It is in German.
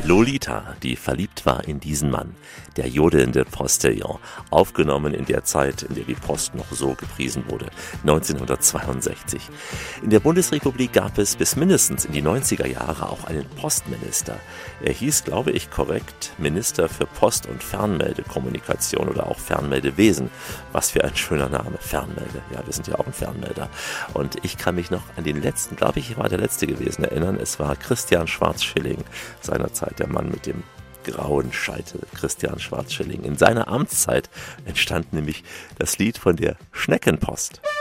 Lolita, die verliebt war in diesen Mann, der jodelnde Postillon, aufgenommen in der Zeit, in der die Post noch so gepriesen wurde, 1962. In der Bundesrepublik gab es bis mindestens in die 90er Jahre auch einen Postminister. Er hieß, glaube ich, korrekt Minister für Post- und Fernmeldekommunikation oder auch Fernmeldewesen. Was für ein schöner Name, Fernmelde. Ja, wir sind ja auch ein Fernmelder. Und ich kann mich noch an den letzten, glaube ich, war der letzte gewesen, erinnern. Es war Christian Schwarz-Schilling, seinerzeit der Mann mit dem grauen Scheitel, Christian Schwarz-Schilling. In seiner Amtszeit entstand nämlich das Lied von der Schneckenpost.